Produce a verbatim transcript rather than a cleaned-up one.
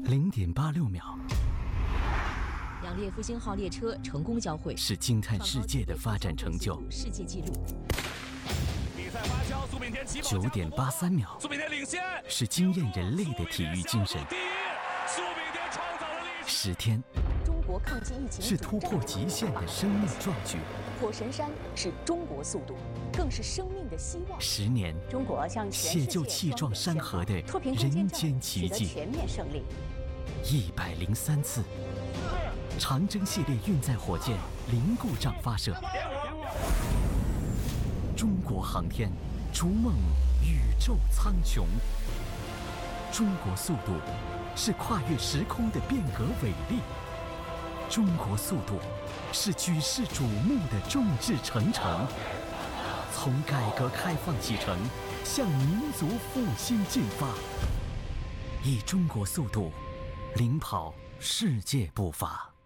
零点八六秒。 两列复兴号列车成功交汇， 是惊叹世界的发展成就。 世界纪录。 比赛发酵，苏炳添起跑九点八三秒， 苏炳添领先， 是惊艳人类的体育精神。 第一，苏炳添创造了历史。 十天， 中国抗击疫情是突破极限的生命壮举。 火神山是中国速度，更是生命的希望。 十年， 中国向全世界写就气壮山河的脱贫攻坚人战间奇迹。 取得全面胜利。 一百零三次，长征系列运载火箭零故障发射。中国航天逐梦宇宙苍穹。中国速度是跨越时空的变革伟力。中国速度是举世瞩目的众志成城。从改革开放启程，向民族复兴进发，以中国速度领跑世界步伐。